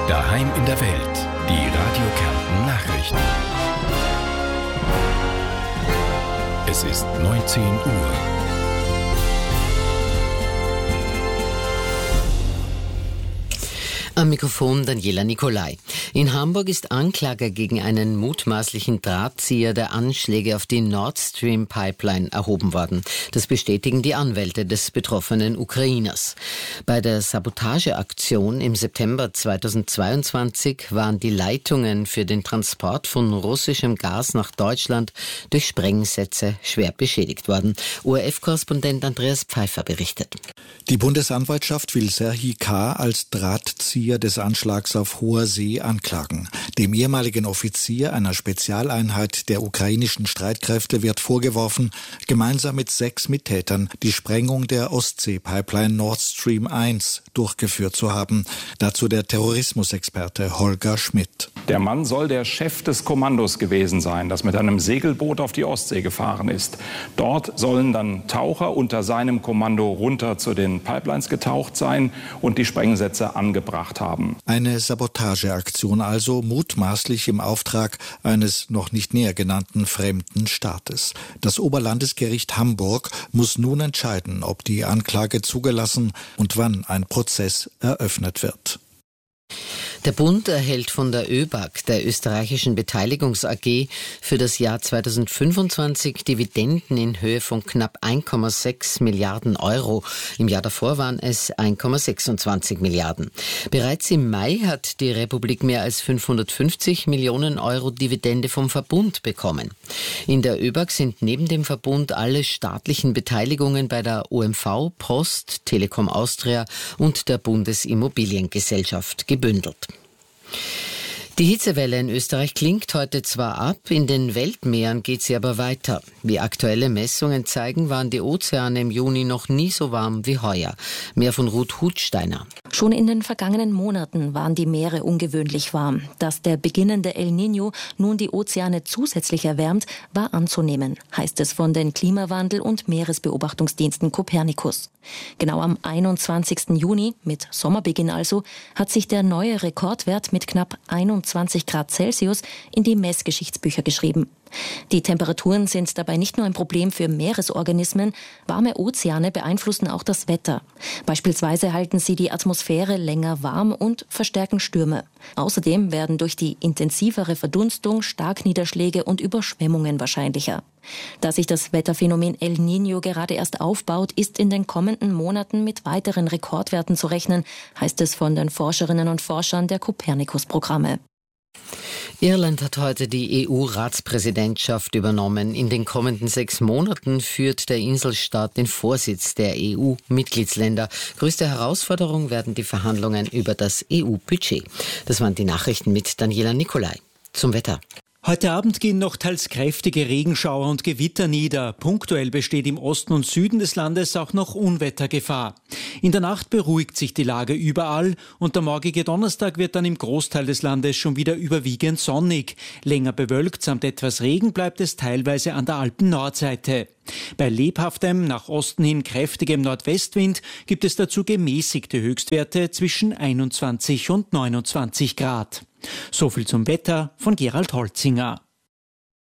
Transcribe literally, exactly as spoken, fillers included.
Daheim in der Welt. Die Radio Kärnten Nachrichten. Es ist neunzehn Uhr. Am Mikrofon Daniela Nicolai. In Hamburg ist Anklage gegen einen mutmaßlichen Drahtzieher der Anschläge auf die Nord Stream Pipeline erhoben worden. Das bestätigen die Anwälte des betroffenen Ukrainers. Bei der Sabotageaktion im September zweitausendzweiundzwanzig waren die Leitungen für den Transport von russischem Gas nach Deutschland durch Sprengsätze schwer beschädigt worden. O R F-Korrespondent Andreas Pfeiffer berichtet. Die Bundesanwaltschaft will Serhii K. als Drahtzieher des Anschlags auf hoher See anklagen. Dem ehemaligen Offizier einer Spezialeinheit der ukrainischen Streitkräfte wird vorgeworfen, gemeinsam mit sechs Mittätern die Sprengung der Ostsee-Pipeline Nord Stream eins durchgeführt zu haben. Dazu der Terrorismusexperte Holger Schmidt. Der Mann soll der Chef des Kommandos gewesen sein, das mit einem Segelboot auf die Ostsee gefahren ist. Dort sollen dann Taucher unter seinem Kommando runter zu den Pipelines getaucht sein und die Sprengsätze angebracht haben. Eine Sabotageaktion also, mutmaßlich im Auftrag eines noch nicht näher genannten fremden Staates. Das Oberlandesgericht Hamburg muss nun entscheiden, ob die Anklage zugelassen und wann ein Prozess eröffnet wird. Der Bund erhält von der ÖBAG, der österreichischen Beteiligungs A G, für das Jahr zweitausendfünfundzwanzig Dividenden in Höhe von knapp eins Komma sechs Milliarden Euro. Im Jahr davor waren es eins Komma sechsundzwanzig Milliarden. Bereits im Mai hat die Republik mehr als fünfhundertfünfzig Millionen Euro Dividende vom Verbund bekommen. In der ÖBAG sind neben dem Verbund alle staatlichen Beteiligungen bei der O M V, Post, Telekom Austria und der Bundesimmobiliengesellschaft gebündelt. Die Hitzewelle in Österreich klingt heute zwar ab, in den Weltmeeren geht sie aber weiter. Wie aktuelle Messungen zeigen, waren die Ozeane im Juni noch nie so warm wie heuer. Mehr von Ruth Hutsteiner. Schon in den vergangenen Monaten waren die Meere ungewöhnlich warm. Dass der beginnende El Niño nun die Ozeane zusätzlich erwärmt, war anzunehmen, heißt es von den Klimawandel- und Meeresbeobachtungsdiensten Copernicus. Genau am einundzwanzigsten Juni, mit Sommerbeginn also, hat sich der neue Rekordwert mit knapp einundzwanzig Grad Celsius in die Messgeschichtsbücher geschrieben. Die Temperaturen sind dabei nicht nur ein Problem für Meeresorganismen, warme Ozeane beeinflussen auch das Wetter. Beispielsweise halten sie die Atmosphäre länger warm und verstärken Stürme. Außerdem werden durch die intensivere Verdunstung Starkniederschläge und Überschwemmungen wahrscheinlicher. Da sich das Wetterphänomen El Niño gerade erst aufbaut, ist in den kommenden Monaten mit weiteren Rekordwerten zu rechnen, heißt es von den Forscherinnen und Forschern der Copernicus-Programme. Irland hat heute die E U-Ratspräsidentschaft übernommen. In den kommenden sechs Monaten führt der Inselstaat den Vorsitz der E U-Mitgliedsländer. Größte Herausforderung werden die Verhandlungen über das E U-Budget. Das waren die Nachrichten mit Daniela Nicolai. Zum Wetter. Heute Abend gehen noch teils kräftige Regenschauer und Gewitter nieder. Punktuell besteht im Osten und Süden des Landes auch noch Unwettergefahr. In der Nacht beruhigt sich die Lage überall und der morgige Donnerstag wird dann im Großteil des Landes schon wieder überwiegend sonnig. Länger bewölkt samt etwas Regen bleibt es teilweise an der Alpen-Nordseite. Bei lebhaftem, nach Osten hin kräftigem Nordwestwind gibt es dazu gemäßigte Höchstwerte zwischen einundzwanzig und neunundzwanzig Grad. So viel zum Wetter von Gerald Holzinger.